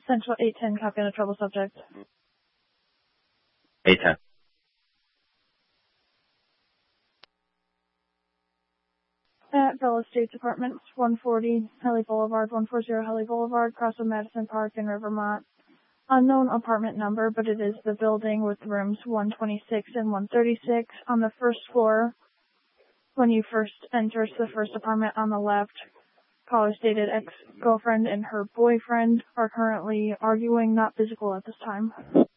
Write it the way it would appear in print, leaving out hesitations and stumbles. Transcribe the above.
Central 810, copy on a trouble subject. 810. At Villa Estates Apartments, 140 Helly Boulevard, 140 Helly Boulevard, cross of Madison Park in Rivermont. Unknown apartment number, but it is the building with rooms 126 and 136 on the first floor. When you first enter the first apartment on the left, caller stated ex-girlfriend and her boyfriend are currently arguing, not physical at this time.